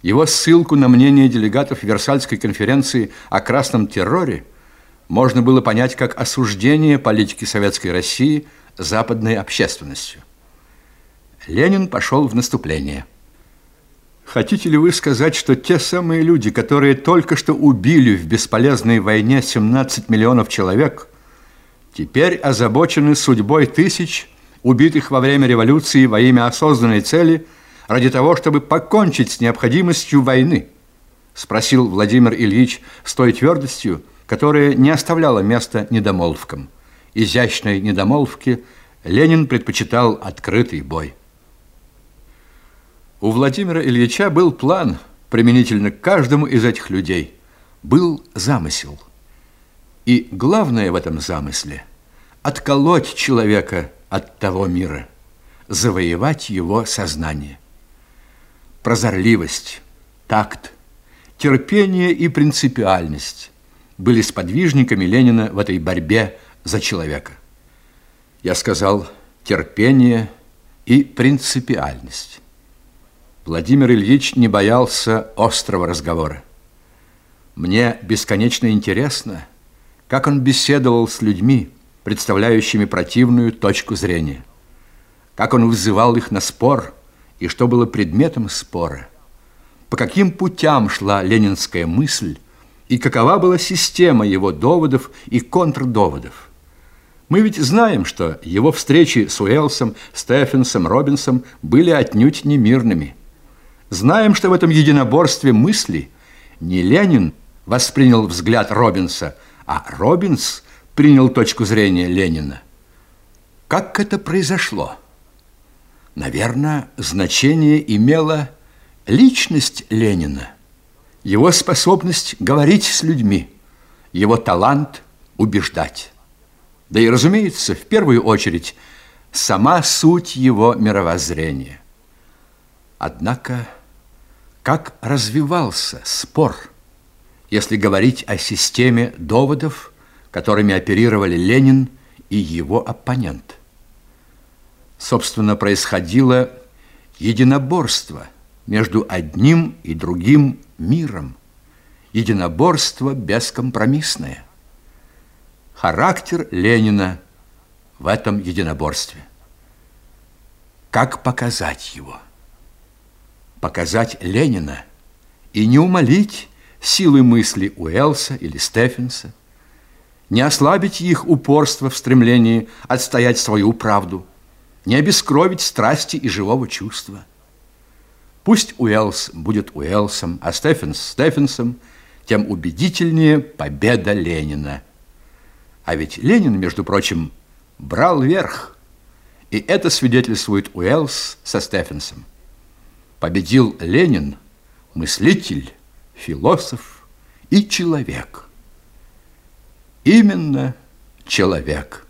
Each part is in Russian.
Его ссылку на мнение делегатов Версальской конференции о красном терроре можно было понять как осуждение политики Советской России западной общественностью. Ленин пошел в наступление. Хотите ли вы сказать, что те самые люди, которые только что убили в бесполезной войне 17 миллионов человек, теперь озабочены судьбой тысяч, убитых во время революции во имя осознанной цели, ради того, чтобы покончить с необходимостью войны? Спросил Владимир Ильич с той твердостью, которая не оставляла места недомолвкам. Изящной недомолвке Ленин предпочитал открытый бой. У Владимира Ильича был план применительно к каждому из этих людей. Был замысел. И главное в этом замысле – отколоть человека от того мира, завоевать его сознание. Прозорливость, такт, терпение и принципиальность были сподвижниками Ленина в этой борьбе за человека. Я сказал терпение и принципиальность. Владимир Ильич не боялся острого разговора. Мне бесконечно интересно, как он беседовал с людьми, представляющими противную точку зрения, как он вызывал их на спор и что было предметом спора, по каким путям шла ленинская мысль и какова была система его доводов и контрдоводов. Мы ведь знаем, что его встречи с Уэллсом, Стефенсом, Робинсом были отнюдь не мирными. Знаем, что в этом единоборстве мысли не Ленин воспринял взгляд Робинса, а Робинс принял точку зрения Ленина. Как это произошло? Наверное, значение имела личность Ленина, его способность говорить с людьми, его талант убеждать. Да и, разумеется, в первую очередь, сама суть его мировоззрения. Однако, как развивался спор, если говорить о системе доводов, которыми оперировали Ленин и его оппонент? Собственно, происходило единоборство между одним и другим миром, единоборство бескомпромиссное. Характер Ленина в этом единоборстве. Как показать его? Показать Ленина и не умалить силы мысли Уэллса или Стефенса, не ослабить их упорство в стремлении отстоять свою правду, не обескровить страсти и живого чувства. Пусть Уэллс будет Уэллсом, а Стефенс Стефенсом, тем убедительнее победа Ленина. А ведь Ленин, между прочим, брал верх, и это свидетельствует Уэллс со Стефенсом. Победил Ленин, мыслитель, философ и человек. Именно человек.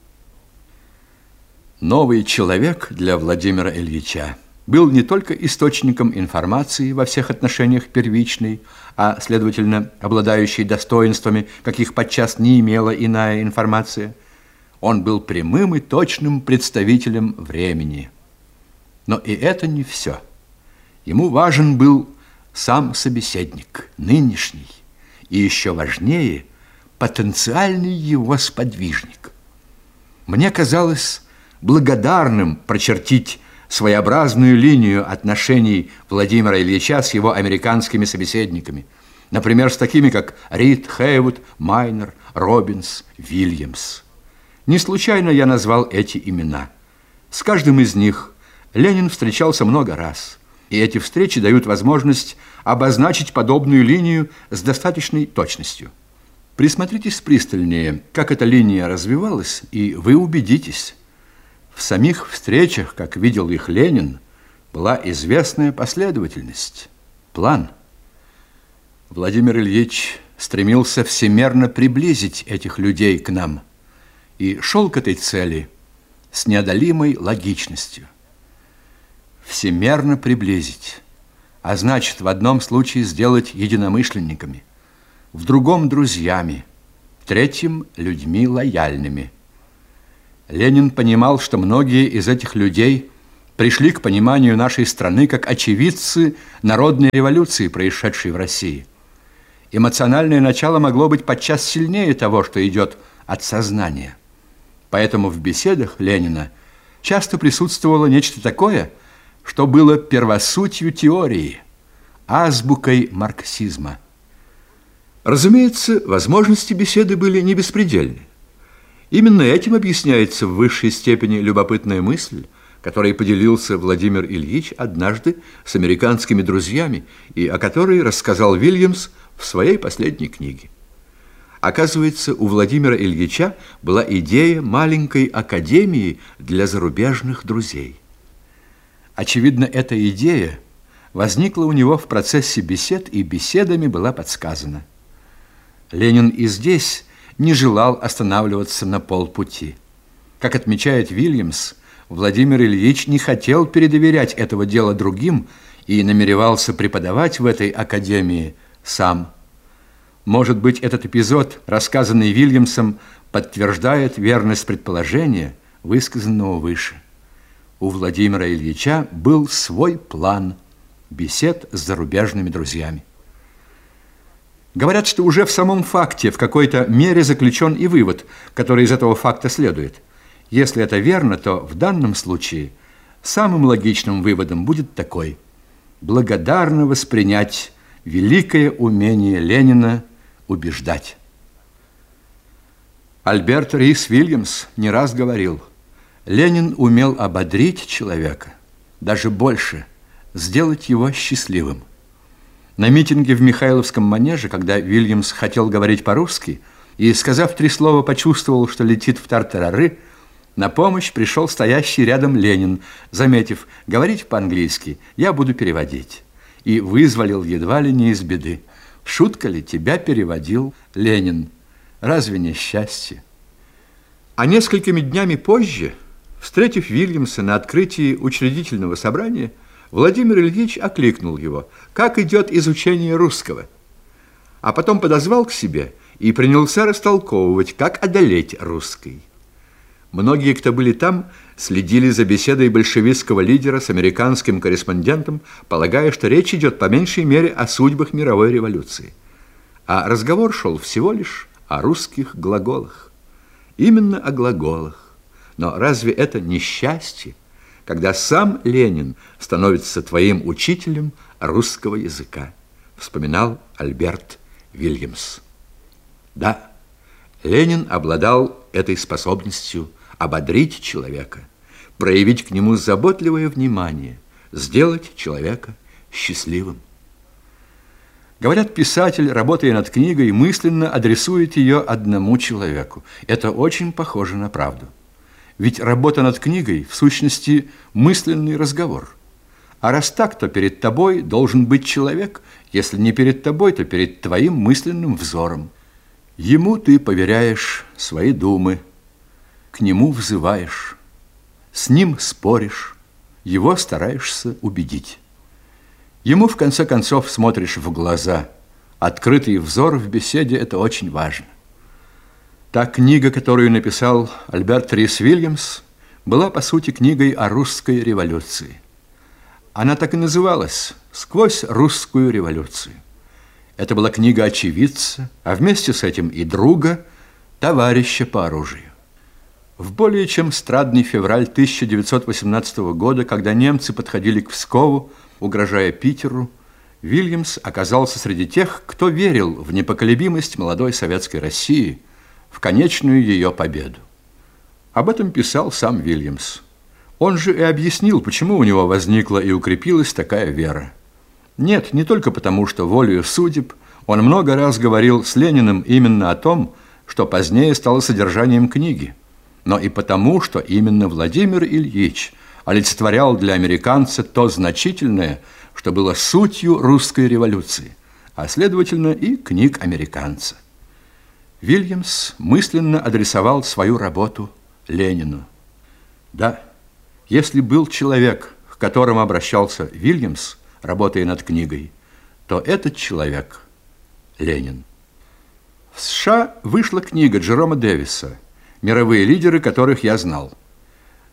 Новый человек для Владимира Ильича был не только источником информации во всех отношениях первичной, а, следовательно, обладающей достоинствами, каких подчас не имела иная информация. Он был прямым и точным представителем времени. Но и это не все. Ему важен был сам собеседник, нынешний, и еще важнее, потенциальный его сподвижник. Мне казалось благодарным прочертить своеобразную линию отношений Владимира Ильича с его американскими собеседниками, например, с такими, как Рид, Хейвуд, Майнер, Робинс, Вильямс. Не случайно я назвал эти имена. С каждым из них Ленин встречался много раз, и эти встречи дают возможность обозначить подобную линию с достаточной точностью. Присмотритесь пристальнее, как эта линия развивалась, и вы убедитесь. В самих встречах, как видел их Ленин, была известная последовательность, план. Владимир Ильич стремился всемерно приблизить этих людей к нам и шел к этой цели с неодолимой логичностью. Всемерно приблизить, а значит, в одном случае сделать единомышленниками, в другом – друзьями, в третьем – людьми лояльными. Ленин понимал, что многие из этих людей пришли к пониманию нашей страны как очевидцы народной революции, происшедшей в России. Эмоциональное начало могло быть подчас сильнее того, что идет от сознания. Поэтому в беседах Ленина часто присутствовало нечто такое, что было первосутью теории, азбукой марксизма. Разумеется, возможности беседы были не беспредельны. Именно этим объясняется в высшей степени любопытная мысль, которой поделился Владимир Ильич однажды с американскими друзьями и о которой рассказал Вильямс в своей последней книге. Оказывается, у Владимира Ильича была идея маленькой академии для зарубежных друзей. Очевидно, эта идея возникла у него в процессе бесед и беседами была подсказана. Ленин и здесь не желал останавливаться на полпути. Как отмечает Вильямс, Владимир Ильич не хотел передоверять этого дела другим и намеревался преподавать в этой академии сам. Может быть, этот эпизод, рассказанный Вильямсом, подтверждает верность предположения, высказанного выше. У Владимира Ильича был свой план бесед с зарубежными друзьями. Говорят, что уже в самом факте в какой-то мере заключен и вывод, который из этого факта следует. Если это верно, то в данном случае самым логичным выводом будет такой: благодарно воспринять великое умение Ленина убеждать. Альберт Рис Вильямс не раз говорил: Ленин умел ободрить человека, даже больше, сделать его счастливым. На митинге в Михайловском манеже, когда Вильямс хотел говорить по-русски и, сказав 3 слова, почувствовал, что летит в тартарары, на помощь пришел стоящий рядом Ленин, заметив: говорить по-английски, я буду переводить, и вызволил едва ли не из беды. Шутка ли, тебя переводил Ленин? Разве не счастье? А несколькими днями позже, встретив Вильямса на открытии учредительного собрания, Владимир Ильич окликнул его: как идет изучение русского? А потом подозвал к себе и принялся растолковывать, как одолеть русский. Многие, кто были там, следили за беседой большевистского лидера с американским корреспондентом, полагая, что речь идет по меньшей мере о судьбах мировой революции. А разговор шел всего лишь о русских глаголах. Именно о глаголах. Но разве это не счастье, когда сам Ленин становится твоим учителем русского языка? Вспоминал Альберт Вильямс. Да, Ленин обладал этой способностью ободрить человека, проявить к нему заботливое внимание, сделать человека счастливым. Говорят, писатель, работая над книгой, мысленно адресует ее одному человеку. Это очень похоже на правду. Ведь работа над книгой, в сущности, мысленный разговор. А раз так, то перед тобой должен быть человек, если не перед тобой, то перед твоим мысленным взором. Ему ты поверяешь свои думы, к нему взываешь, с ним споришь, его стараешься убедить. Ему, в конце концов, смотришь в глаза. Открытый взор в беседе – это очень важно. Та книга, которую написал Альберт Рис Вильямс, была, по сути, книгой о русской революции. Она так и называлась «Сквозь русскую революцию». Это была книга очевидца, а вместе с этим и друга, товарища по оружию. В более чем страдный февраль 1918 года, когда немцы подходили к Пскову, угрожая Питеру, Вильямс оказался среди тех, кто верил в непоколебимость молодой советской России, в конечную ее победу. Об этом писал сам Вильямс. Он же и объяснил, почему у него возникла и укрепилась такая вера. Нет, не только потому, что волею судеб он много раз говорил с Лениным именно о том, что позднее стало содержанием книги, но и потому, что именно Владимир Ильич олицетворял для американца то значительное, что было сутью русской революции, а следовательно и книг американца. Вильямс мысленно адресовал свою работу Ленину. Да, если был человек, к которому обращался Вильямс, работая над книгой, то этот человек – Ленин. В США вышла книга Джерома Дэвиса «Мировые лидеры, которых я знал».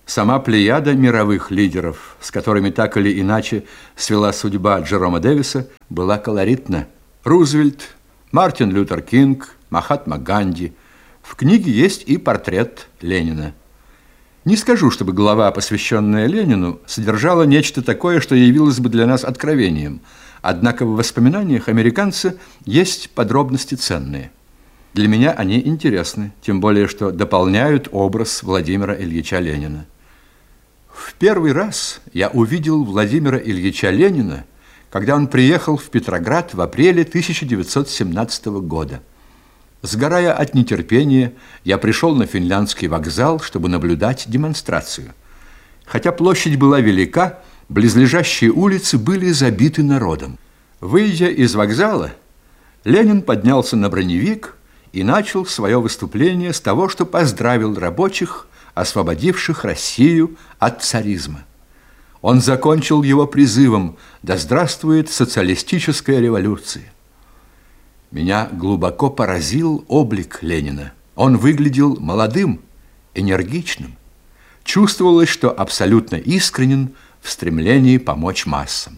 Сама плеяда мировых лидеров, с которыми так или иначе свела судьба Джерома Дэвиса, была колоритна. Рузвельт, Мартин Лютер Кинг, Махатма Ганди. В книге есть и портрет Ленина. Не скажу, чтобы глава, посвященная Ленину, содержала нечто такое, что явилось бы для нас откровением. Однако в воспоминаниях американца есть подробности ценные. Для меня они интересны, тем более, что дополняют образ Владимира Ильича Ленина. В первый раз я увидел Владимира Ильича Ленина, когда он приехал в Петроград в апреле 1917 года. Сгорая от нетерпения, я пришел на Финляндский вокзал, чтобы наблюдать демонстрацию. Хотя площадь была велика, близлежащие улицы были забиты народом. Выйдя из вокзала, Ленин поднялся на броневик и начал свое выступление с того, что поздравил рабочих, освободивших Россию от царизма. Он закончил его призывом: «Да здравствует социалистическая революция». Меня глубоко поразил облик Ленина. Он выглядел молодым, энергичным. Чувствовалось, что абсолютно искренен в стремлении помочь массам.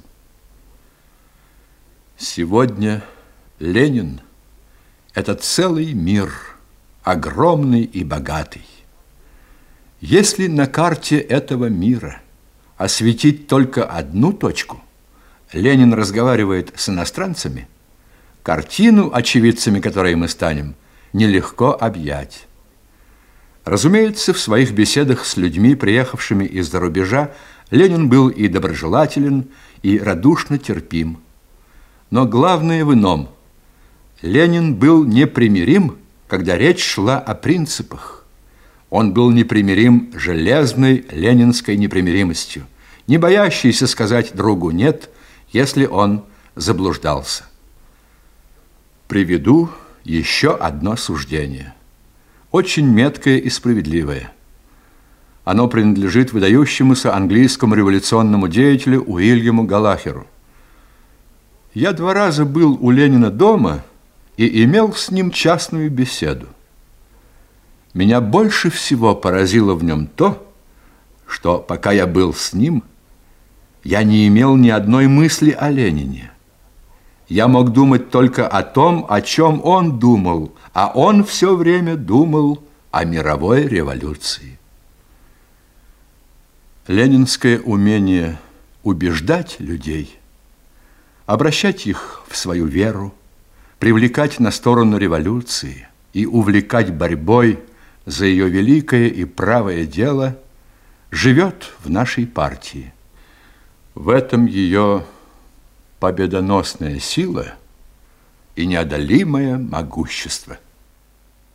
Сегодня Ленин – это целый мир, огромный и богатый. Если на карте этого мира осветить только одну точку, Ленин разговаривает с иностранцами, картину, очевидцами которой мы станем, нелегко объять. Разумеется, в своих беседах с людьми, приехавшими из-за рубежа, Ленин был и доброжелателен, и радушно терпим. Но главное в ином. Ленин был непримирим, когда речь шла о принципах. Он был непримирим железной ленинской непримиримостью, не боящийся сказать другу «нет», если он заблуждался. Приведу еще одно суждение, очень меткое и справедливое. Оно принадлежит выдающемуся английскому революционному деятелю Уильяму Галлахеру. Я 2 раза был у Ленина дома и имел с ним частную беседу. Меня больше всего поразило в нем то, что, пока я был с ним, я не имел ни одной мысли о Ленине. Я мог думать только о том, о чем он думал, а он все время думал о мировой революции. Ленинское умение убеждать людей, обращать их в свою веру, привлекать на сторону революции и увлекать борьбой за ее великое и правое дело живет в нашей партии. В этом ее победоносная сила и неодолимое могущество.